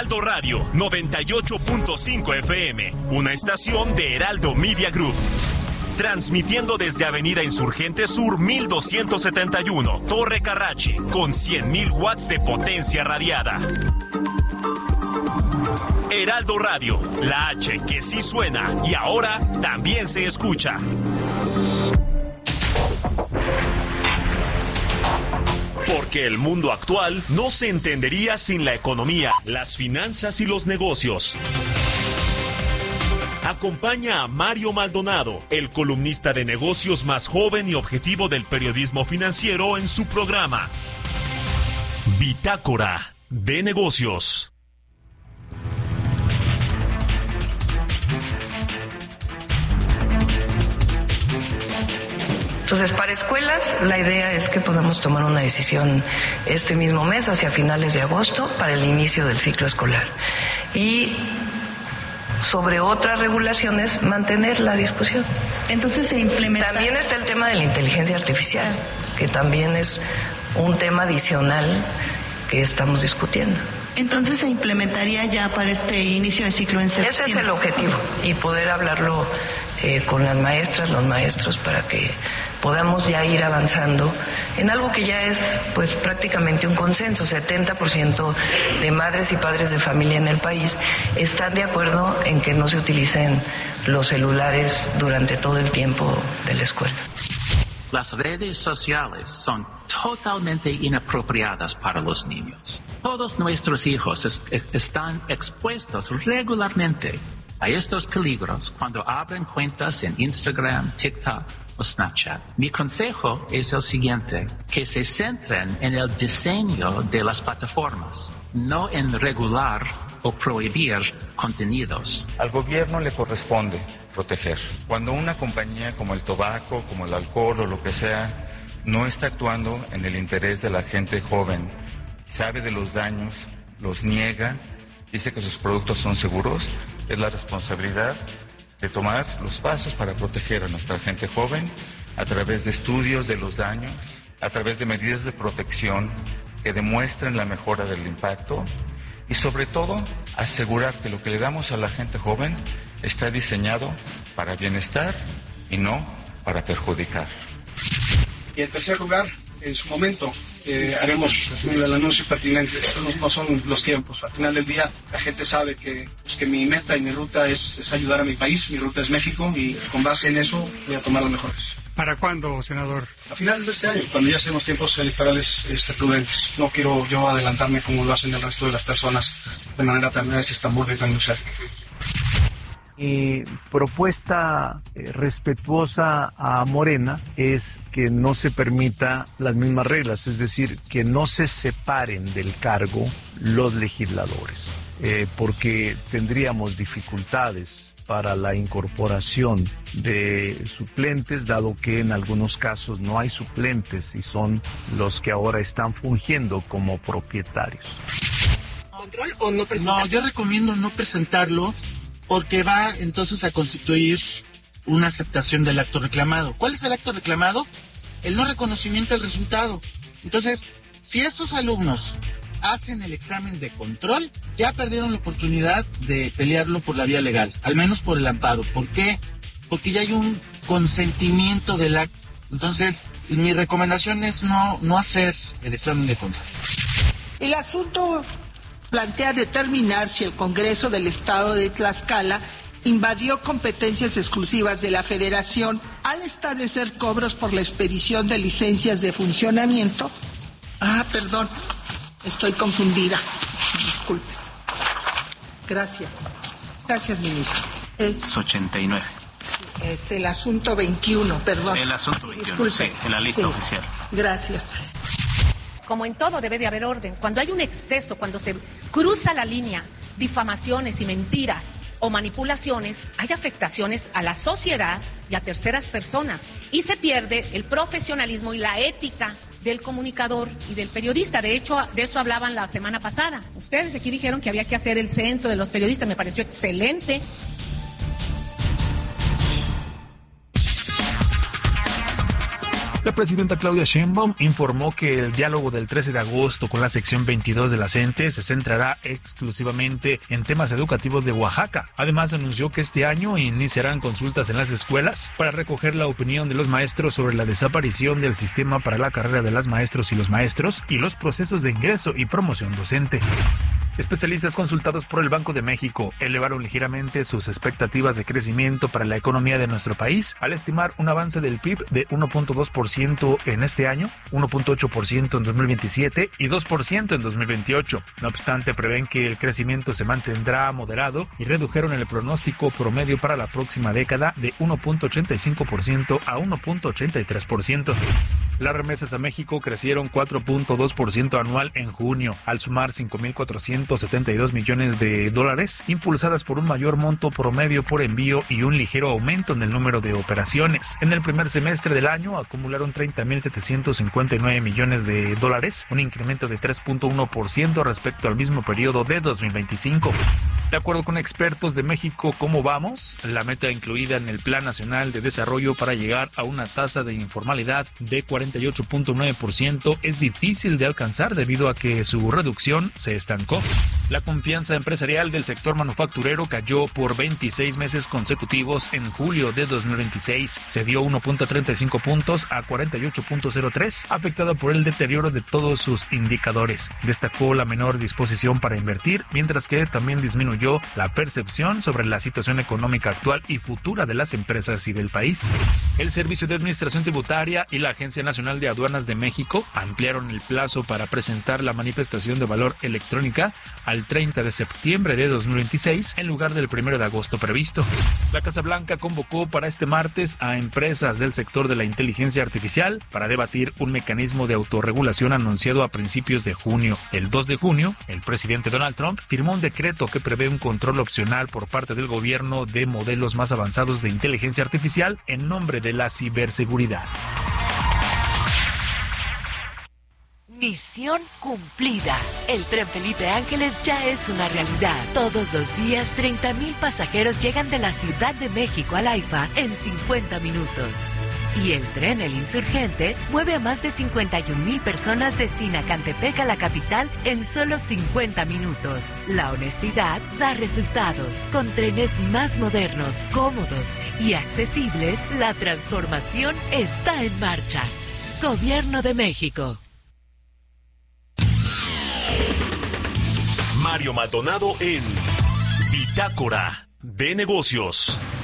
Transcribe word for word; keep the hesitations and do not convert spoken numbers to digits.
Heraldo Radio noventa y ocho punto cinco F M, una estación de Heraldo Media Group. Transmitiendo desde Avenida Insurgente Sur mil doscientos setenta y uno, Torre Carrachi, con cien mil watts de potencia radiada. Heraldo Radio, la H que sí suena y ahora también se escucha. Porque el mundo actual no se entendería sin la economía, las finanzas y los negocios. Acompaña a Mario Maldonado, el columnista de negocios más joven y objetivo del periodismo financiero, en su programa Bitácora de Negocios. Entonces, para escuelas, la idea es que podamos tomar una decisión este mismo mes, hacia finales de agosto, para el inicio del ciclo escolar. Y sobre otras regulaciones, mantener la discusión. Entonces se implementa. También está el tema de la inteligencia artificial, que también es un tema adicional que estamos discutiendo. Entonces se implementaría ya para este inicio de ciclo en septiembre. Ese es el objetivo, y poder hablarlo eh, con las maestras, los maestros, para que podamos ya ir avanzando en algo que ya es pues prácticamente un consenso. setenta por ciento de madres y padres de familia en el país están de acuerdo en que no se utilicen los celulares durante todo el tiempo de la escuela. Las redes sociales son totalmente inapropiadas para los niños. Todos nuestros hijos es, están expuestos regularmente a estos peligros cuando abren cuentas en Instagram, TikTok o Snapchat. Mi consejo es el siguiente: que se centren en el diseño de las plataformas, no en regular o prohibir contenidos. Al gobierno le corresponde proteger. Cuando una compañía como el tabaco, como el alcohol o lo que sea, no está actuando en el interés de la gente joven, sabe de los daños, los niega, dice que sus productos son seguros, es la responsabilidad de tomar los pasos para proteger a nuestra gente joven a través de estudios de los daños, a través de medidas de protección que demuestren la mejora del impacto y sobre todo asegurar que lo que le damos a la gente joven está diseñado para bienestar y no para perjudicar. Y en tercer lugar, en su momento, eh, haremos el anuncio pertinente. No, no son los tiempos. Al final del día, la gente sabe que, pues, que mi meta y mi ruta es, es ayudar a mi país. Mi ruta es México y con base en eso voy a tomar las mejores. ¿Para cuándo, senador? A finales de este año, cuando ya seamos tiempos electorales este, prudentes. No quiero yo adelantarme como lo hacen el resto de las personas de manera tan estamburda y tan grosera. Mi propuesta eh, respetuosa a Morena es que no se permita las mismas reglas, es decir, que no se separen del cargo los legisladores, eh, porque tendríamos dificultades para la incorporación de suplentes, dado que en algunos casos no hay suplentes y son los que ahora están fungiendo como propietarios. ¿Control o no presentarlo? No, yo recomiendo no presentarlo, porque va entonces a constituir una aceptación del acto reclamado. ¿Cuál es el acto reclamado? El no reconocimiento del resultado. Entonces, si estos alumnos hacen el examen de control, ya perdieron la oportunidad de pelearlo por la vía legal, al menos por el amparo. ¿Por qué? Porque ya hay un consentimiento del acto. Entonces, mi recomendación es no, no hacer el examen de control. El asunto plantea determinar si el Congreso del Estado de Tlaxcala invadió competencias exclusivas de la Federación al establecer cobros por la expedición de licencias de funcionamiento. Ah, perdón, estoy confundida. Disculpe. Gracias. Gracias, ministro. Eh, Es ochenta y nueve. Sí, es el asunto veintiuno, perdón. El asunto veintiuno, Disculpe. sí, en la lista sí. oficial. Gracias. Como en todo debe de haber orden. Cuando hay un exceso, cuando se cruza la línea, difamaciones y mentiras o manipulaciones, hay afectaciones a la sociedad y a terceras personas. Y se pierde el profesionalismo y la ética del comunicador y del periodista. De hecho, de eso hablaban la semana pasada. Ustedes aquí dijeron que había que hacer el censo de los periodistas. Me pareció excelente. La presidenta Claudia Sheinbaum informó que el diálogo del trece de agosto con la sección veintidós de la CENTE se centrará exclusivamente en temas educativos de Oaxaca. Además, anunció que este año iniciarán consultas en las escuelas para recoger la opinión de los maestros sobre la desaparición del sistema para la carrera de las maestros y los maestros y los procesos de ingreso y promoción docente. Especialistas consultados por el Banco de México elevaron ligeramente sus expectativas de crecimiento para la economía de nuestro país al estimar un avance del P I B de uno punto dos por ciento en este año, uno punto ocho por ciento en dos mil veintisiete y dos por ciento en dos mil veintiocho. No obstante, prevén que el crecimiento se mantendrá moderado y redujeron el pronóstico promedio para la próxima década de uno punto ochenta y cinco por ciento a uno punto ochenta y tres por ciento. Las remesas a México crecieron cuatro punto dos por ciento anual en junio, al sumar cinco mil cuatrocientos setenta y dos millones de dólares, impulsadas por un mayor monto promedio por envío y un ligero aumento en el número de operaciones. En el primer semestre del año acumularon treinta mil setecientos cincuenta y nueve millones de dólares, un incremento de tres punto uno por ciento respecto al mismo periodo de dos mil veinticinco. De acuerdo con expertos de México ¿Cómo vamos?, la meta incluida en el Plan Nacional de Desarrollo para llegar a una tasa de informalidad de cuarenta y ocho punto nueve por ciento es difícil de alcanzar debido a que su reducción se estancó. La confianza empresarial del sector manufacturero cayó por veintiséis meses consecutivos en julio de dos mil veintiséis. Se dio uno punto treinta y cinco puntos a cuarenta y ocho punto cero tres, afectada por el deterioro de todos sus indicadores. Destacó la menor disposición para invertir, mientras que también disminuyó la percepción sobre la situación económica actual y futura de las empresas y del país. El Servicio de Administración Tributaria y la Agencia Nacional de Aduanas de México ampliaron el plazo para presentar la manifestación de valor electrónica al treinta de septiembre de dos mil veintiséis en lugar del primero de agosto previsto. La Casa Blanca convocó para este martes a empresas del sector de la inteligencia artificial para debatir un mecanismo de autorregulación anunciado a principios de junio. El dos de junio, el presidente Donald Trump firmó un decreto que prevé un control opcional por parte del gobierno de modelos más avanzados de inteligencia artificial en nombre de la ciberseguridad. Misión cumplida. El tren Felipe Ángeles ya es una realidad. Todos los días, treinta mil pasajeros llegan de la Ciudad de México al AIFA en cincuenta minutos. Y el tren El Insurgente mueve a más de cincuenta y un mil personas de Sinacantepec a la capital en solo cincuenta minutos. La honestidad da resultados. Con trenes más modernos, cómodos y accesibles, la transformación está en marcha. Gobierno de México. Mario Maldonado en Bitácora de Negocios.